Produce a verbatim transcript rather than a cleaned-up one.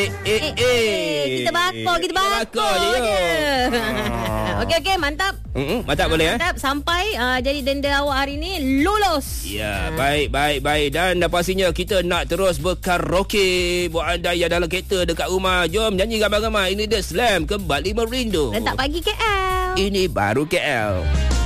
Eh, eh, eh. Kita bakar, kita bakar je. je. Okey, okey, mantap. Mm-mm, mantap boleh eh? Mantap, sampai uh, jadi denda awak hari ni lulus. Ya, baik, baik, baik. Dan pastinya kita nak terus berkaraoke. Buat anda yang dalam kereta dekat rumah, jom nyanyi ramai-ramai. Ini The Slam, kembali merindu. Letak pagi K L. Ini baru K L.